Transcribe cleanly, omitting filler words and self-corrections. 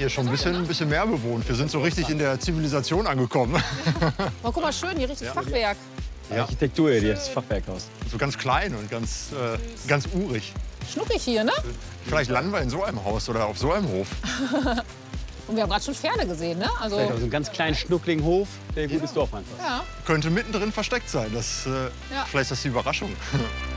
Hier schon ein bisschen mehr bewohnt. Wir sind so richtig in der Zivilisation angekommen. Oh, guck mal, schön, hier richtig Fachwerk. Ja. Architektur hier, das Fachwerkhaus. So ganz klein und ganz urig. Schnuckig hier, ne? Vielleicht landen wir in so einem Haus oder auf so einem Hof. Und wir haben gerade schon Pferde gesehen, ne? Also, So einen ganz kleinen, schnuckligen Hof, der gutes Dorf einfach. ja. Könnte mittendrin versteckt sein. Das, Ja. Vielleicht ist das die Überraschung.